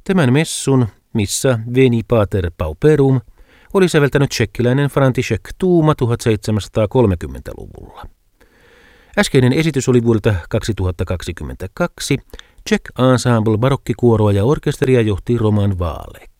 Tämän messun, missä Veni Pater Pauperum, oli säveltänyt tšekkiläinen František Tuuma 1730-luvulla. Äskeinen esitys oli vuodelta 2022. Czech Ensemble barokkikuoroa ja orkesteria johti Roman Válek.